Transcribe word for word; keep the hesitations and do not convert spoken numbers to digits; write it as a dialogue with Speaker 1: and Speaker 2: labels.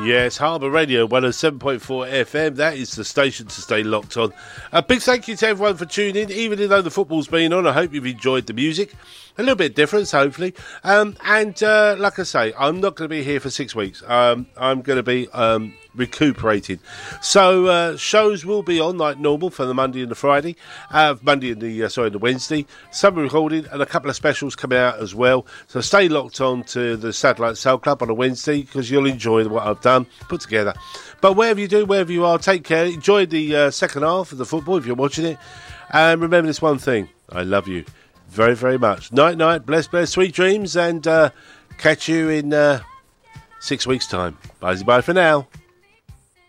Speaker 1: Yes, Harbour Radio one oh seven point four F M. That is the station to stay locked on. A big thank you to everyone for tuning in, even though the football's been on. I hope you've enjoyed the music. A little bit different, hopefully. Um, and uh, like I say, I'm not going to be here for six weeks. Um, I'm going to be um, recuperating. So uh, shows will be on like normal for the Monday and the Friday. Uh, Monday and the, uh, sorry, the Wednesday. Some recording and a couple of specials coming out as well. So stay locked on to the Satellite Soul Club on a Wednesday because you'll enjoy what I've done, put together. But wherever you do, wherever you are, take care. Enjoy the uh, second half of the football if you're watching it. And remember this one thing. I love you very, very much. Night, night. Bless, bless, sweet dreams. And uh, catch you in uh, six weeks' time. Bye, bye for now.